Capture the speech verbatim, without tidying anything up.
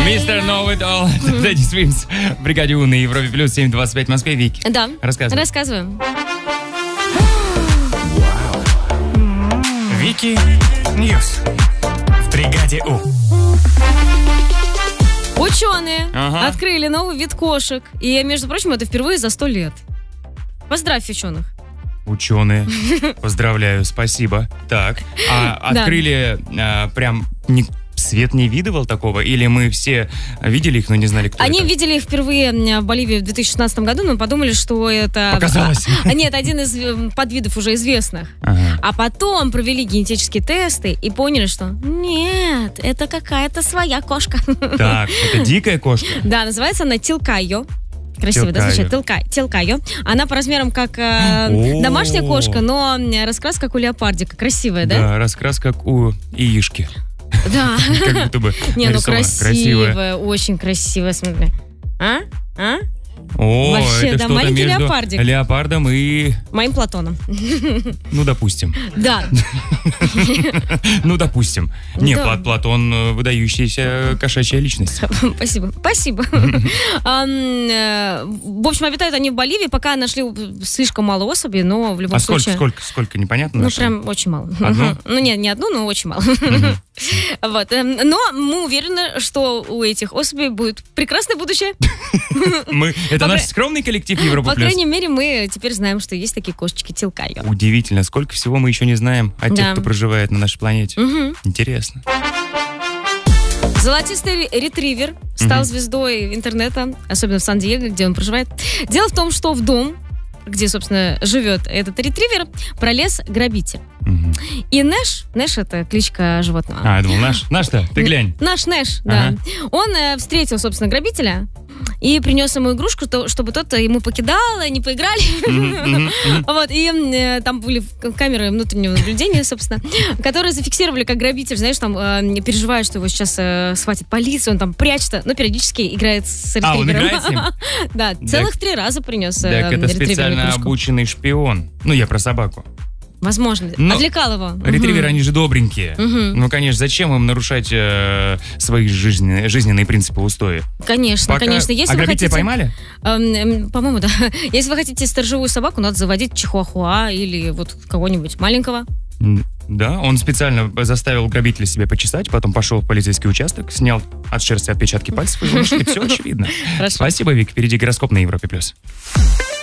Мистер Know It All. Дэдди Свимс. В бригаде У на Европе плюс семь двадцать пять в Москве. Вики. Да. Рассказывай. Рассказываем. Вики Ньюс. В бригаде У. Ученые Ага. открыли новый вид кошек. И, между прочим, это впервые за сто лет. Поздравь ученых. Ученые. Поздравляю, спасибо. Так, а Да. открыли а, прям не, свет не видывал такого? Или мы все видели их, но не знали, кто Они это? видели их впервые в Боливии в две тысячи шестнадцатом году, но подумали, что это... Показалось. А, нет, один из э, подвидов уже известных. Ага. А потом провели генетические тесты и поняли, что нет, это какая-то своя кошка. Так, это дикая кошка? Да, называется она Тилкайо. Красиво, да, Тилкайо. звучит? Тилка- Тилкайо. Она по размерам как э, О. домашняя кошка, но раскрас как у леопардика. Красивая, да? Да, раскрас как у яишки. Да. Как будто бы Не, ну нарисовано. красивая, очень красивая, смотри. А? А? О, Вообще, это да, что-то маленький между леопардик. леопардом и... Моим Платоном. Ну, допустим. Да. Ну, допустим. Не, Да. Плат- Платон э, выдающаяся кошачья личность. Спасибо. Спасибо. Ам, э, В общем, обитают они в Боливии, пока нашли слишком мало особей, но в любом А сколько, случае... сколько, сколько, непонятно? Ну, нашли? прям очень мало. Одну? Ну, нет, не одну, но очень мало. Вот. эм, Но мы уверены, что у этих особей будет прекрасное будущее. Мы, это По наш кра- скромный коллектив Европа По Плюс. крайней мере, мы теперь знаем, что есть такие кошечки Тилкайо. Удивительно, сколько всего мы еще не знаем о тех, Да. кто проживает на нашей планете. Мгм. Интересно. Золотистый ретривер стал Мгм. звездой интернета, особенно в Сан-Диего, где он проживает. Дело в том, что в дом, где, собственно, живет этот ретривер, пролез грабитель. Мгм. И Нэш, Нэш — это кличка животного. А, я думал, наш, наш-то, ты глянь. Наш Нэш, да. Ага. Он э, встретил, собственно, грабителя и принес ему игрушку, то- чтобы тот ему покидал, они поиграли. Мгм, мгм, мгм. Вот, и э, там были к- камеры внутреннего наблюдения, собственно, которые зафиксировали, как грабитель, знаешь, там э, переживает, что его сейчас э, схватит полиция, он там прячется, но периодически играет с А, он ретривером. играет с ним? Да, целых три раза принес э, Так, это ретривер специально игрушку. обученный шпион. Ну, я про собаку. Возможно. Но Отвлекал его. Ретриверы, Мгм. они же добренькие. Мгм. Ну, конечно, зачем им нарушать э, свои жизненные, жизненные принципы, устои? Конечно, Пока- конечно. Если а вы грабителя хотите... поймали? Эм, эм, По-моему, да. Если вы хотите сторожевую собаку, надо заводить чихуахуа или вот кого-нибудь маленького. М, Да, он специально заставил грабителя себе почесать, потом пошел в полицейский участок, снял от шерсти отпечатки пальцев и вышли. Все очевидно. Хорошо. Спасибо, Вик. Впереди гороскоп на Европе+. плюс.